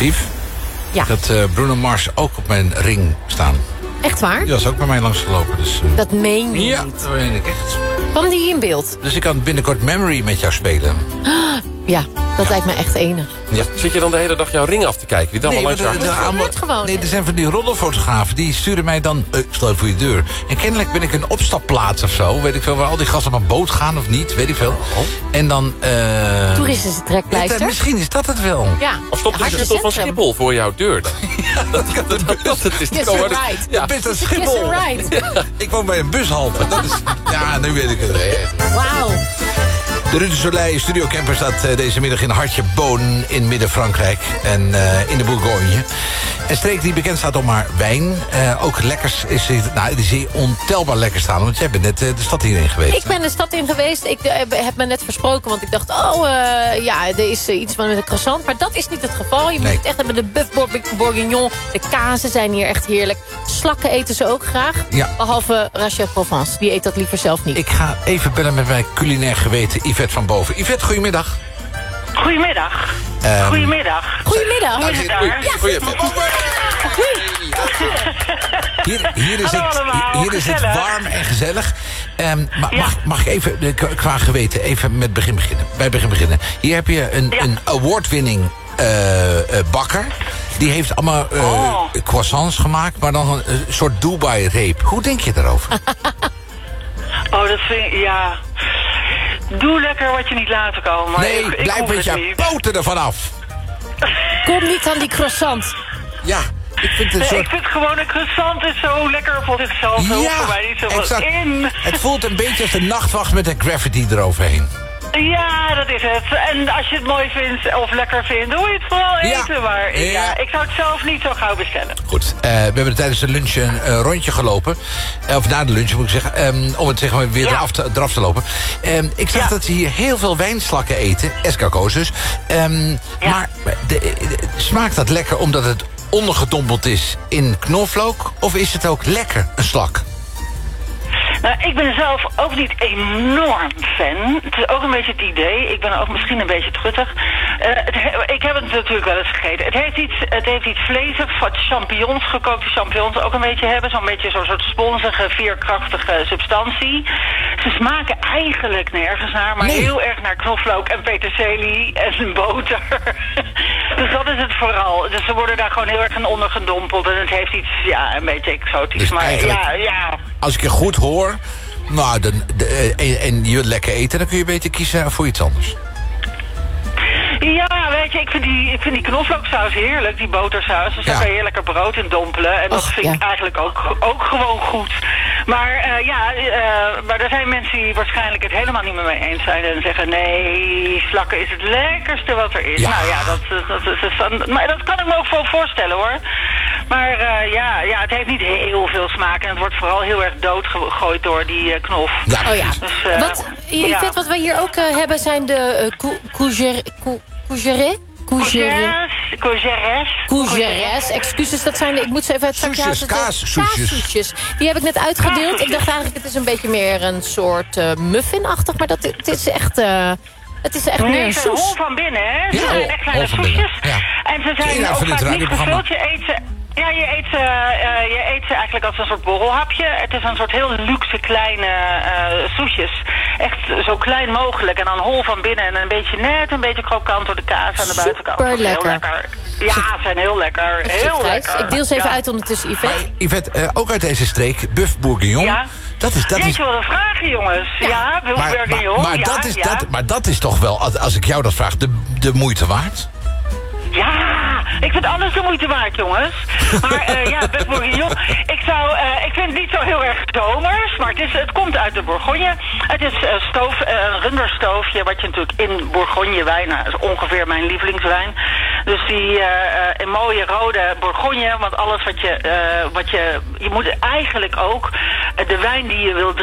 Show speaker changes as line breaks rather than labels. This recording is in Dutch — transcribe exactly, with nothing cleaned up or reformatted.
Lief,
Ja.
dat uh, Bruno Mars ook op mijn ring staan.
Echt waar?
Die was ook bij mij langsgelopen. Dus, uh...
Dat meen je
ja,
niet.
dat meen ik echt.
Kwam die in beeld?
Dus ik kan binnenkort Memory met jou spelen.
Ja, dat
Ja.
lijkt me echt enig.
Ja.
Zit je dan de hele dag jouw ring af te kijken? Die dan
Nee,
wel
maar
langs
de,
jou?
de,
Dat
allemaal-
gebeurt gewoon.
nee, er zijn van die roddelfotografen. Die sturen mij dan... Uh, ik stel het voor je deur. En kennelijk ben ik een opstapplaats of zo. Weet ik veel, waar al die gasten op een boot gaan of niet. Weet ik veel. En dan... Uh,
Toeristische trekpleister.
het, uh, misschien is dat het wel.
Ja.
Of stopt er een
Hartje
shuttle van
centrum.
Schiphol voor jouw deur dan?
Dat kan het best.
Dat is
Yes,
gewoon-
you're right.
Ja.
Best een
Yes,
Schiphol.
you're right.
Ik woon bij een bushalte. Dat is, ja, nu weet ik het.
Wauw.
De Ruud de Soleil Studio Camper staat uh, deze middag in Hartje Boon in Midden-Frankrijk. En uh, in de Bourgogne. Een streek die bekend staat om haar wijn. Uh, ook lekkers is nou, die zie je ontelbaar lekker staan. Want jij bent net uh, de stad hierheen geweest.
Ik ben de stad in geweest. Ik uh, heb me net versproken, want ik dacht... oh, uh, ja, er is uh, iets van met een croissant. Maar dat is niet het geval. Je moet
Nee.
het echt hebben. De bœuf bourguignon. De kazen zijn hier echt heerlijk. Slakken eten ze ook graag.
Ja.
Behalve Rachel Provence. Die eet dat liever zelf niet.
Ik ga even bellen met mijn culinair geweten Yvette van Boven. Yvette, goedemiddag.
Goedemiddag.
Um,
Goedemiddag.
Goedemiddag.
Hoe is het daar?
Ja,
Goeie
Hier, hier, is,
Hallo
het,
allemaal,
hier is het
gezellig.
warm en gezellig. Um, ma,
Ja.
mag, mag ik even, eh, qua- qua geweten, even met begin beginnen? Bij begin beginnen. Hier heb je een,
Ja.
een award-winning uh, uh, bakker. Die heeft allemaal uh,
Oh.
croissants gemaakt, maar dan een, een soort Dubai-reep. Hoe denk je daarover?
Oh, dat vind ik, ja. Doe lekker wat je niet laten komen. Maar
nee,
ik, ik
blijf
hoef
met
het
je
niet.
poten ervan af.
Kom niet aan die croissant.
Ja, ik vind het een
Nee,
soort...
ik vind gewoon een croissant is zo lekker voor zichzelf. Zo voor mij niet zo
exact.
wat in.
Het voelt een beetje als de nachtwacht met een graffiti eroverheen.
Ja, dat is het. En als je het mooi vindt of lekker vindt, doe je het vooral
Ja.
eten. Maar
Ja.
ja, ik zou het zelf niet zo gauw bestellen.
Goed, uh, we hebben tijdens de lunch een uh, rondje gelopen. Uh, of na de lunch moet ik zeggen. Um, om het zeg maar weer
Ja.
eraf, te, eraf te lopen. Um, ik zag
Ja.
dat ze hier heel veel wijnslakken eten. Escargots dus. Um,
Ja.
Maar de, de- smaakt dat lekker omdat het ondergedompeld is in knoflook? Of is het ook lekker, een slak?
Nou, ik ben zelf ook niet enorm fan. Het is ook een beetje het idee. Ik ben ook misschien een beetje truttig. Uh, het he- ik heb het natuurlijk wel eens gegeten. Het heeft iets, het heeft iets vleesig, wat champignons, gekookte champignons ook een beetje hebben. Zo'n beetje zo'n soort sponsige, veerkrachtige substantie. Ze smaken eigenlijk nergens naar, maar
Nee.
heel erg naar knoflook en peterselie en boter. Dus dat is het vooral. Dus ze worden daar gewoon heel erg in ondergedompeld. En het heeft iets, ja, een beetje exotisch.
Dus
maar
eigenlijk-
ja, ja.
Als ik je goed hoor, nou, dan, de, en, en je wilt lekker eten, dan kun je beter kiezen voor iets anders.
Ja, weet je, ik vind die, ik vind die knoflooksaus heerlijk, die botersaus. Dus
Ja.
daar kan je heel lekker brood in dompelen. En dat
Och,
vind
ja.
ik eigenlijk ook, ook gewoon goed. Maar uh, ja, uh, maar er zijn mensen die waarschijnlijk het helemaal niet meer mee eens zijn. En zeggen, nee, slakken is het lekkerste wat er is.
Ja.
Nou ja, dat, dat, dat, is, maar dat kan ik me ook wel voorstellen hoor. Maar uh, ja, ja, het heeft niet heel veel smaak. En het wordt vooral heel erg doodgegooid door die uh, knof.
Ja,
Oh ja.
Dus, uh,
Wat,
ja.
Yvette, wat we hier ook uh, hebben zijn de uh, cou- cougere- cou- cougere? Cougere?
Cogeres.
Cougeres, excuses, dat zijn de, ik moet ze even uit het zakje
Soesjes,
halen.
kaassoesjes.
Kaassoesjes. Die heb ik net uitgedeeld. Ik
Kaassoesjes.
dacht eigenlijk, het is een beetje meer een soort uh, muffinachtig, maar dat, het is echt, uh, het is echt meer
Nee,
een
ze zijn hol
soes.
van binnen, hè?
Ja,
Ze zijn echt kleine
hol van binnen,
soesjes.
ja.
En ze
Ken je
zijn
nou
ook
van dit
vaak niet
radioprogramma?
gevuld. Je eet ze... Ja, je eet, ze, uh, je eet ze eigenlijk als een soort borrelhapje. Het is een soort heel luxe kleine uh, soesjes. Echt zo klein mogelijk. En dan hol van binnen en een beetje net, een beetje krokant door de kaas aan de buitenkant.
Super
Heel
lekker.
lekker. Ja, ze zijn heel lekker. Heel
Gijs,
lekker.
ik deel ze even
Ja.
uit ondertussen, Yvette.
Yvette, uh, ook uit deze streek, Bœuf Bourguignon.
Ja.
Dat is, dat is,
Jeetje, wat een vragen, jongens. Ja, ja
maar, maar,
Bourguignon.
maar,
ja,
dat is,
ja.
dat, maar dat is toch wel, als, als ik jou dat vraag, de, de moeite waard?
Ja, ik vind alles de moeite waard, jongens. Maar uh, ja, Bœuf Bourguignon. Ik zou, uh, ik vind het niet zo heel erg zomers, maar het, is, het komt uit de Bourgogne. Het is uh, stoof, uh, een runderstoofje, wat je natuurlijk in Bourgogne wijn, nou, dat is ongeveer mijn lievelingswijn. Dus die uh, uh, een mooie rode Bourgogne, want alles wat je, uh, wat je, je moet eigenlijk ook uh, de wijn die je wil